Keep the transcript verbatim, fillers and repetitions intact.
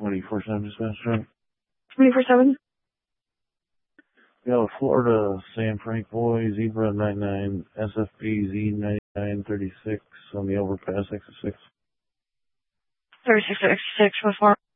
twenty-four seven dispatcher. twenty-four seven? We got a Florida San Frank boy, Zebra ninety-nine, S F B Z ninety-nine thirty-six on the overpass exit six. thirty-six, exit six, what for?